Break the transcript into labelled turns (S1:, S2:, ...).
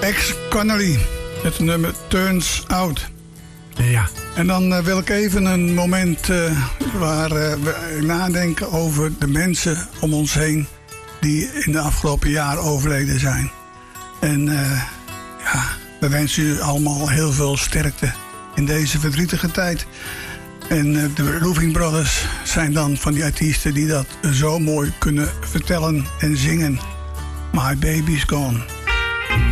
S1: Ex-Connolly, het nummer Turns Out.
S2: Ja.
S1: En dan wil ik even een moment waar we nadenken over de mensen om ons heen die in de afgelopen jaren overleden zijn. En we wensen u allemaal heel veel sterkte in deze verdrietige tijd. En de Roofing Brothers zijn dan van die artiesten die dat zo mooi kunnen vertellen en zingen. My baby's gone.